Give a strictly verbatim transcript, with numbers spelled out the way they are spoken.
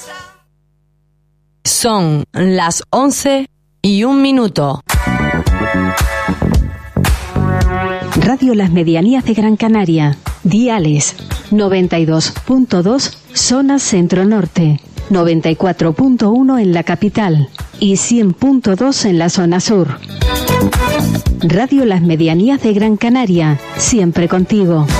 Son las once y un minuto. Radio Las Medianías de Gran Canaria. Diales noventa y dos punto dos zona centro-norte, noventa y cuatro punto uno en la capital y cien punto dos en la zona sur. Radio Las Medianías de Gran Canaria, siempre contigo.